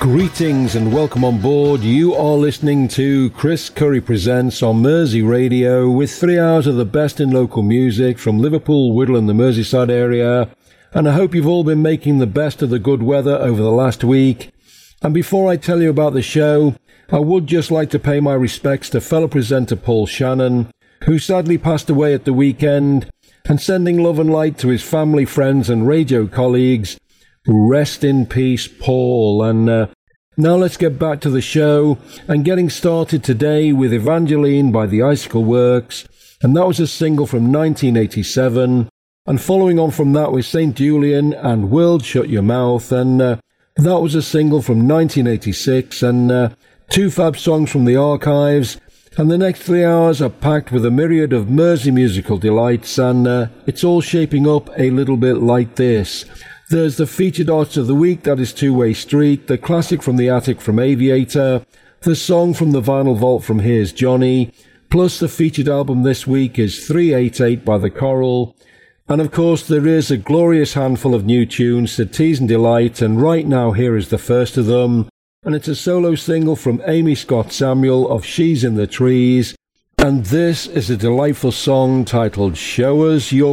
Greetings and welcome on board. You are listening to Chris Curry Presents on Mersey Radio with 3 hours of the best in local music from Liverpool, Whittle and the Merseyside area. And I hope you've all been making the best of the good weather over the last week. And before I tell you about the show, I would just like to pay my respects to fellow presenter Paul Shannon, who sadly passed away at the weekend, and sending love and light to his family, friends and radio colleagues. Rest in peace, Paul. And now let's get back to the show and getting started today with Evangeline by the Icicle Works, and that was a single from 1987. And following on from that was St. Julian and World Shut Your Mouth, and that was a single from 1986, and two fab songs from the archives. And the next 3 hours are packed with a myriad of Mersey musical delights, and it's all shaping up a little bit like this. There's the featured artist of the week, that is Two Way Street, the classic from the attic from Aviator, the song from the Vinyl Vault from Here's Johnny, plus the featured album this week is 388 by The Coral. And of course there is a glorious handful of new tunes to tease and delight, and right now here is the first of them, and it's a solo single from Amy Scott Samuel of She's in the Trees, and this is a delightful song titled Show Us Your